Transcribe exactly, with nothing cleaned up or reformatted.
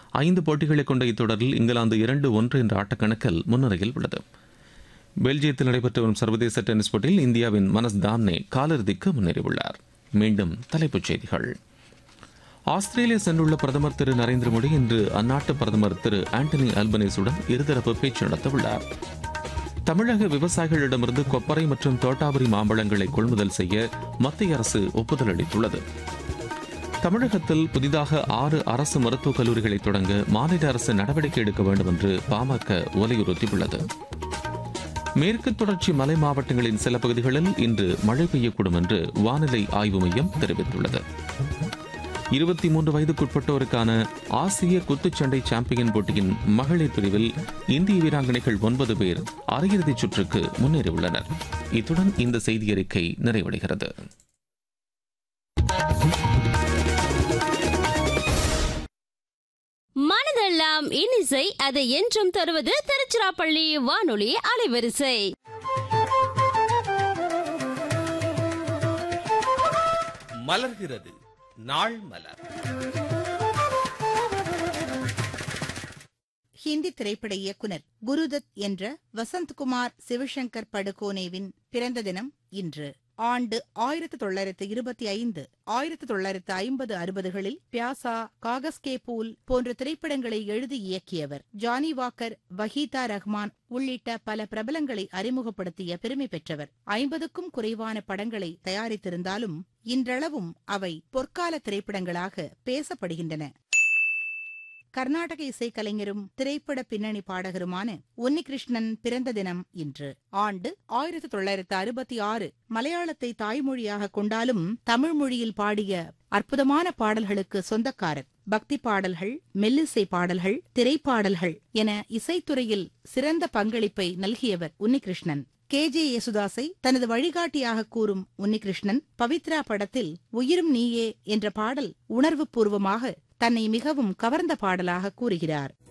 ஐந்து போட்டிகளை கொண்ட இத்தொடரில் இங்கிலாந்து இரண்டு ஒன்று என்ற ஆட்டக்கணக்கில் முன்னிலையில் உள்ளது. பெல்ஜியத்தில் நடைபெற்று வரும் சர்வதேச டென்னிஸ் போட்டியில் இந்தியாவின் மனஸ் தாம்னே காலிறுதிக்கு முன்னேறியுள்ளார். மீண்டும் தலைப்புச் செய்திகள். ஆஸ்திரேலியா சென்றுள்ள பிரதமர் திரு நரேந்திர மோடி இன்று அந்நாட்டு பிரதமர் திரு ஆண்டனி அல்பனீஸுடன் இருதரப்பு பேச்சு நடத்தவுள்ளார். தமிழக விவசாயிகளிடமிருந்து கொப்பரை மற்றும் தோட்டாபுரி மாம்பழங்களை கொள்முதல் செய்ய மத்திய அரசு ஒப்புதல் அளித்துள்ளது. தமிழகத்தில் புதிதாக ஆறு அரசு மருத்துவக் கல்லூரிகளை தொடங்க மாநில அரசு நடவடிக்கை எடுக்க வேண்டும் என்று பாமக வலியுறுத்தியுள்ளது. மேற்கு தொடர்ச்சி மலை மாவட்டங்களின் சில பகுதிகளில் இன்று மழை பெய்யக்கூடும் என்று வானிலை ஆய்வு மையம் தெரிவித்துள்ளது. இருபத்தி மூன்று வயதுக்குட்பட்டோருக்கான ஆசிய குத்துச்சண்டை சாம்பியன் போட்டியின் மகளிர் பிரிவில் இந்திய வீராங்கனைகள் ஒன்பது பேர் அரையிறுதிச் சுற்றுக்கு முன்னேறியுள்ளனர். இத்துடன் இந்த செய்தியறிக்கை நிறைவடைகிறது. மனதெல்லாம் இன்னிசை, அதை என்றும் தருவது திருச்சிராப்பள்ளி வானொலி அலைவரிசை. மலர்கிறது நாள் மலர். ஹிந்தி திரைப்பட இயக்குனர் குருதத் என்ற வசந்த்குமார் சிவசங்கர் படுகோனேவின் பிறந்த தினம் இன்று. ஆண்டு ஆயிரத்தி தொள்ளாயிரத்து இருபத்தி ஐந்து. ஆயிரத்தி தொள்ளாயிரத்து ஐம்பது அறுபதுகளில் பியாசா, காகஸ் கே பூல் போன்ற திரைப்படங்களை எழுதி இயக்கியவர். ஜானி வாக்கர், வஹீதா ரஹ்மான் உள்ளிட்ட பல பிரபலங்களை அறிமுகப்படுத்திய பெருமை பெற்றவர். ஐம்பதுக்கும் குறைவான படங்களை தயாரித்திருந்தாலும் இன்றளவும் அவை பொற்கால திரைப்படங்களாக பேசப்படுகின்றன. கர்நாடக இசைக்கலைஞரும் திரைப்பட பின்னணி பாடகருமான உன்னிகிருஷ்ணன் பிறந்த தினம் இன்று. ஆண்டு ஆயிரத்தி தொள்ளாயிரத்து அறுபத்தி ஆறு. மலையாளத்தை தாய்மொழியாக கொண்டாலும் தமிழ் மொழியில் பாடிய அற்புதமான பாடல்களுக்கு சொந்தக்காரர். பக்தி பாடல்கள், மெல்லிசை பாடல்கள், திரைப்பாடல்கள் என இசைத்துறையில் சிறந்த பங்களிப்பை நல்கியவர் உன்னிகிருஷ்ணன். கே ஜே யேசுதாஸை தனது வழிகாட்டியாக கூறும் உன்னிகிருஷ்ணன் பவித்ரா படத்தில் உயிரும் நீயே என்ற பாடல் உணர்வு பூர்வமாக தன்னை மிகவும் கவர்ந்த பாடலாக கூறுகிறார்.